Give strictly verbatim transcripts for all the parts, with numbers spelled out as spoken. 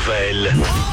nouvelles.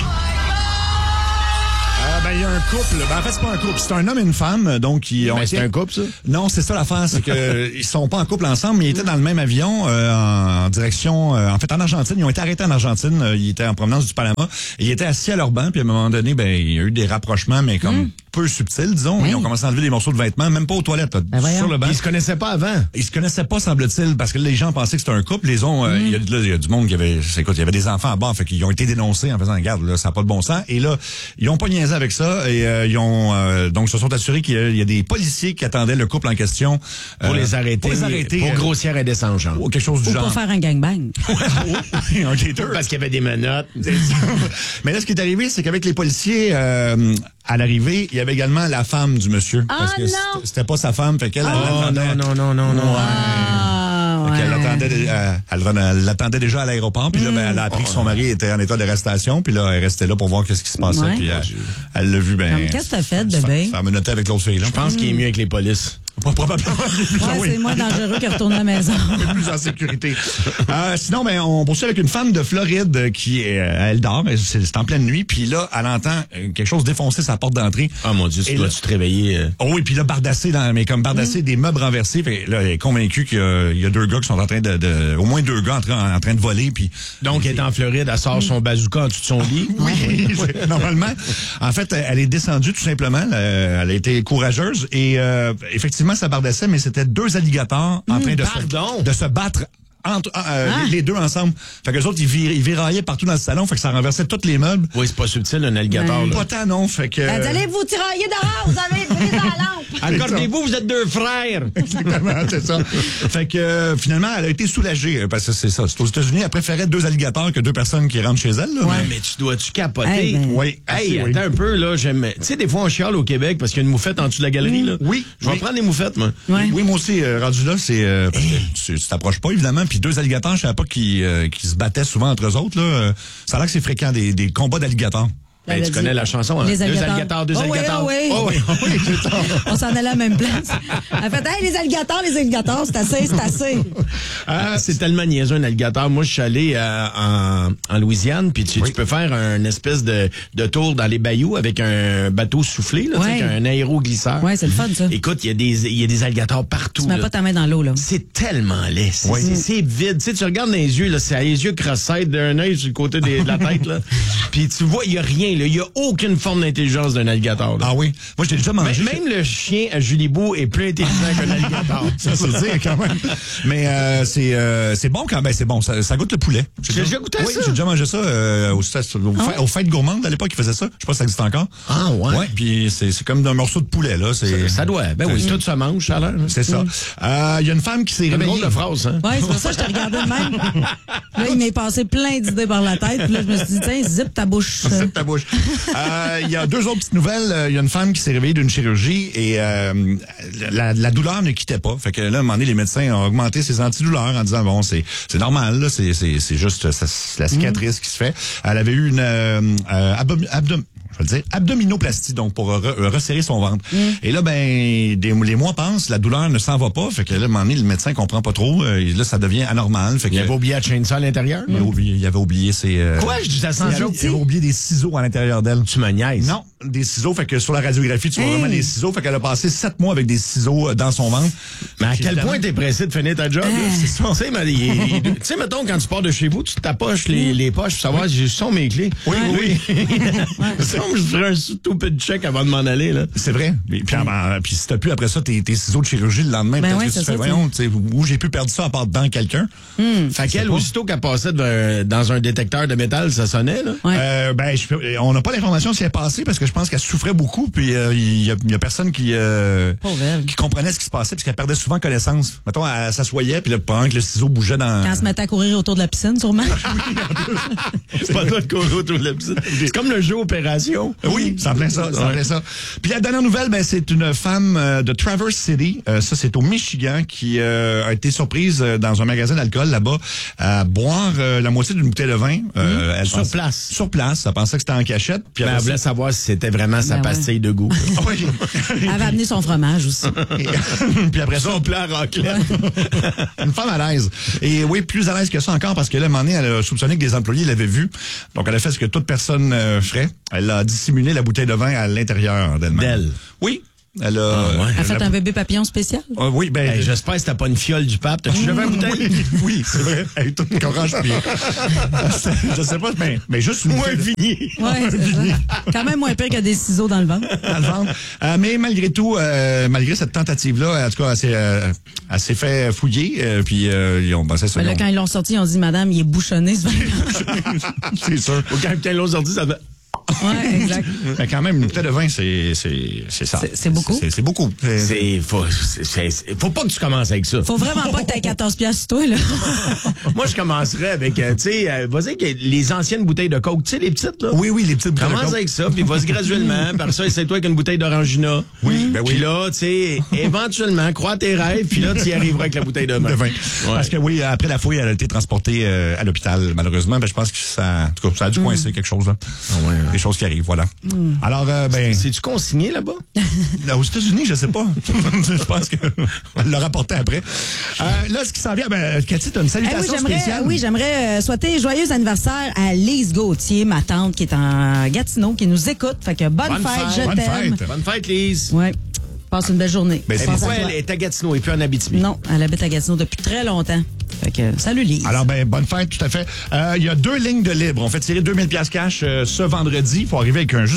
Euh, ben, il y a un couple. Ben, en fait, c'est pas un couple. C'est un homme et une femme. Donc, ils ont Ben, été... c'est un couple, ça? Non, c'est ça l'affaire. C'est que ils sont pas en couple ensemble, mais ils étaient dans le même avion euh, en direction... Euh, en fait, en Argentine. Ils ont été arrêtés en Argentine. Euh, ils étaient en provenance du Panama. Et ils étaient assis à leur banc. Puis à un moment donné, ben, il y a eu des rapprochements, mais comme mm. peu subtils, disons. Oui. Ils ont commencé à enlever des morceaux de vêtements, même pas aux toilettes. Là, Ben sur le banc. Ils se connaissaient pas avant. Ils se connaissaient pas, semble-t-il, parce que les gens pensaient que c'était un couple. Les ont, euh, il y a, là, il y a du monde qui avait, écoute, il y avait des enfants à bord, fait qu'ils ont été dénoncés en faisant garde, là, ça n'a pas de bon sens. Et là, ils ont pas niaisé avec ça et euh, ils ont euh, donc se sont assurés qu'il y a, il y a des policiers qui attendaient le couple en question Pour euh, les arrêter. pour les arrêter, Pour euh, grossière indécence, genre. ou quelque chose du Ou genre. pour faire un gangbang. Oui, un des deux. Parce qu'il y avait des menottes. Mais là, ce qui est arrivé, c'est qu'avec les policiers, euh, à l'arrivée, il y avait également la femme du monsieur. Ah, parce que non! c'était- c'était pas sa femme, fait qu'elle Oh, elle l'attendait. non, non, non, non, non. Ah, Fait qu'elle ouais. l'attendait, euh, elle, elle l'attendait déjà à l'aéroport, puis là, ben, elle a appris que son mari était en état d'arrestation, puis là, elle restait là pour voir qu'est-ce qui se passait, Ouais. puis elle, elle l'a vu, ben. Comme, qu'est-ce que t'as fait, bébé? Ça, ça me notait avec l'autre fille, là. Je pense qu'il est mieux avec les polices. Probablement. Ouais, c'est moins dangereux que retourner à la maison. Plus en sécurité. Euh, sinon, ben, on poursuit avec une femme de Floride qui est, euh, elle dort, mais c'est, c'est en pleine nuit, puis là, elle entend euh, quelque chose défoncer sa porte d'entrée. Ah, mon Dieu, tu Et dois-tu te réveiller? euh? Oh oui, puis là, bardasser, dans, mais comme bardasser des meubles renversés. Fait, là, elle est convaincue qu'il y a, il y a deux gars qui sont en train de, de au moins deux gars en train, en train de voler, puis. Donc, elle est en Floride, elle sort son bazooka en dessous de son lit. Oui, c'est- normalement. En fait, elle est descendue tout simplement. Elle, elle a été courageuse et euh, effectivement, ça bardassait, mais c'était deux alligators en train de pardon? se, de se battre entre euh, Ah. les deux ensemble. Fait que les autres, ils, vir, ils viraillaient partout dans le salon, fait que ça renversait tous les meubles. Oui, c'est pas subtil, un alligator. Pas Là. tant, non. Fait que. Elle dit, allez vous tirailler dehors, vous avez pris la lampe. Accordez-vous, vous êtes deux frères. Exactement, c'est ça. Fait que euh, finalement, elle a été soulagée euh, parce que c'est ça. C'est aux États-Unis, elle préférait deux alligators que deux personnes qui rentrent chez elle. Là, Ouais, mais- mais tu dois-tu capoter? Hey, ben- Oui. Hey, assez, oui. attends un peu, là, j'aime... Tu sais, des fois, on chiale au Québec parce qu'il y a une moufette en dessous de la galerie, là. Oui, Je vais oui. prendre des moufettes, moi. Ouais. Oui, moi aussi, euh, rendu là, c'est euh, parce que tu tu t'approches pas, évidemment. Puis deux alligators, je savais pas qu'ils euh, qu'ils se battaient souvent entre eux autres. Là. Euh, Ça a l'air que c'est fréquent, des, des combats d'alligators. Ben, Elle a tu dit- connais la chanson, hein? Les Deux alligators. alligators, deux Oh oui, alligators. oh oui. Oh oui, oh oui, c'est ça. On s'en allait à la même place. Elle fait, hey, les alligators, les alligators, c'est assez, c'est assez. Ah, c'est tellement niaiseux un alligator. Moi, je suis allé euh, en, en Louisiane, puis tu, Oui. tu peux faire un espèce de, de tour dans les bayous avec un bateau soufflé, là, tu sais, Ouais. avec un aéroglisseur. Ouais, c'est le fun, ça. Écoute, il y a des il y a des alligators partout. Tu mets là. pas ta main dans l'eau, là. C'est tellement laid. C'est Oui. c'est- c'est vide. Tu sais, tu regardes dans les yeux, là, c'est les yeux cross-side d'un œil sur le côté des- de la tête, là. Puis tu vois, il y a rien, là. Il y a aucune forme d'intelligence d'un alligator, là. Ah oui? Moi, j'ai déjà Mais- mangé. même le chien à Julie Beau est plus intelligent qu'un alligator. Ça, c'est dire quand même. Mais euh, c'est euh, c'est bon quand même. C'est bon. Ça, ça goûte le poulet. J'ai déjà goûté oui, ça? j'ai déjà mangé ça euh, au, au, Ah. au fêtes gourmandes à l'époque. Ils faisaient ça. Je sais pas si ça existe encore. Ah, ouais? Ouais. Puis c'est c'est comme un morceau de poulet là. C'est Ça doit. Ben oui, tout se mange, ça a l'air. là. c'est ça. Euh, Il y a une femme qui s'est C'est une réveillée. drôle de phrase, hein? Ouais, c'est pour ça que je te regardais de même. Là, il m'est passé plein d'idées par la tête. Puis là, je me suis dit, tiens, zip ta bouche. C'est ta bouche. Euh, Il y a deux autres petites nouvelles. Euh, Il y a une femme qui s'est réveillée d'une chirurgie et euh, la, la douleur ne quittait pas. Fait que là, à un moment donné, les médecins ont augmenté ses antidouleurs en disant bon, c'est c'est normal, là, c'est c'est c'est juste ça, c'est la cicatrice qui se fait. Elle avait eu une euh, euh, abdom- abdom- je vais le dire, abdominoplastie, donc pour re- re- resserrer son ventre. Et là, ben, des, les mois passent, la douleur ne s'en va pas. Fait que là, à un moment donné, le médecin comprend pas trop. Euh, et là, ça devient anormal. Fait que Il avait oublié à chaîner ça à l'intérieur? il, avait oublié, il avait oublié ses... euh, Quoi? Je dis ça sans il avait, joke. il avait oublié des ciseaux à l'intérieur d'elle. Tu me niaises. Non, des ciseaux. Fait que sur la radiographie, tu vois Hey. vraiment des ciseaux. Fait qu'elle a passé sept mois avec des ciseaux euh, dans son ventre. Mais à Puis quel évidemment- point t'es pressé de finir ta job? là? C'est ça. Tu sais, mais il- il- tu sais, mettons, quand tu pars de chez vous, tu t'approches les, les poches pour savoir si sont mes clés. Oui, oui, oui. Ça, je ferais un tout peu de check avant de m'en aller, là. C'est vrai. Et puis, ah, puis si t'as plus après ça tes, tes ciseaux de chirurgie le lendemain, Ben peut-être ouais, que tu c'est fais, ça, voyons, tu sais, où j'ai pu perdre ça à part dans quelqu'un. Fait qu'elle, aussitôt qu'elle passait devant- dans un détecteur de métal, ça sonnait, là. Ouais. Euh, ben, je peux- on n'a pas l'information si elle est passée parce que je pense qu'elle souffrait beaucoup. Puis euh, il y, a, il y a personne qui euh, Pauvre elle. qui comprenait ce qui se passait parce qu'elle perdait souvent connaissance. Mettons, elle s'assoyait puis là, pendant que le ciseau bougeait dans. Quand elle se mettait à courir autour de la piscine, sûrement. C'est pas toi de courir autour de la piscine. C'est comme le jeu Opération. Oui, c'est en plein ça, c'est en plein ça. Puis la dernière nouvelle, ben c'est une femme euh, de Traverse City, euh, ça c'est au Michigan, qui euh, a été surprise euh, dans un magasin d'alcool là-bas à boire euh, la moitié d'une bouteille de vin. Euh, elle Sur pense- place. Sur place, elle pensait que c'était en cachette. Puis Ben, après elle ça- voulait savoir si c'était vraiment sa Ben ouais. pastille de goût. Oui. Elle avait amené son fromage aussi. Puis après ça, Son plat raclette. une femme à l'aise. Et oui, plus à l'aise que ça encore, parce que là, à un moment donné, elle a soupçonné que des employés l'avaient vu. Donc, elle a fait ce que toute personne euh, ferait. Elle a dissimulé la bouteille de vin à l'intérieur d'elle-même. D'elle. Oui. Elle a... Ah, ouais. Elle a fait a- un bébé papillon spécial. Ah, oui, ben... Hey, j'espère que c'était pas une fiole du pape. T'as-tu jamais une bouteille? Oui, oui, c'est vrai. Elle est toute orange. Puis... je sais pas, mais, mais juste une Ou un bouteille vignier. Ouais, c'est ça. Quand même moins pire que des ciseaux dans le ventre. dans le ventre. Euh, mais malgré tout, euh, malgré cette tentative-là, en tout cas, elle s'est, euh, elle s'est fait fouiller. Euh, puis euh, ils ont passé ça. Mais là, ils ont- quand ils l'ont sorti, ils ont dit, madame, il est bouchonné, ce vin. c'est sûr. Au capitaine l'ont sorti, ça fait... Ouais, exact. Mais quand même, une bouteille de vin, c'est, c'est, c'est ça. C'est- c'est beaucoup. C'est, c'est beaucoup. C'est- C'est, faut, c'est, c'est- faut pas que tu commences avec ça. Faut vraiment pas que t'aies quatorze piastres sur toi, là. Moi, je commencerais avec, euh, tu sais, euh, vas-y, que les anciennes bouteilles de coke, tu sais, les petites, là. Oui, oui, les petites bouteilles de Commence Coke. avec ça, puis vas-y graduellement. Par ça, essaie-toi avec une bouteille d'orangina. Oui, ben oui. Puis là, tu sais, éventuellement, crois à tes rêves, puis là, tu y arriveras avec la bouteille de vin. de vin. Ouais. Parce que oui, après la fouille, elle a été transportée euh, à l'hôpital, malheureusement. Ben, je pense que ça, en tout cas, ça a dû coincer quelque chose, là. ouais, ouais. Des choses qui arrivent, voilà. Alors, euh, ben, C'est-tu consigné là-bas? là, aux États-Unis, je sais pas. je pense que elle l'a rapporté après. Euh, là, ce qui s'en vient, ben, Cathy, t'as une Eh oui, salutation j'aimerais, spéciale. oui, j'aimerais euh, souhaiter joyeux anniversaire à Lise Gauthier, ma tante qui est en Gatineau, qui nous écoute. Fait que bonne, Bonne fête, fête, je bonne t'aime. fête. Bonne fête, Lise. Ouais. Passe une belle journée. Ben, c'est Pense à Pourquoi toi. elle est à Gatineau et puis en Abitibi? Non, elle habite à Gatineau depuis très longtemps. Fait que, salut Lise. Alors, ben, bonne fête, tout à fait. Euh, Il y a deux lignes de libre. On fait tirer deux mille piastres cash euh, ce vendredi. Il faut arriver avec un juste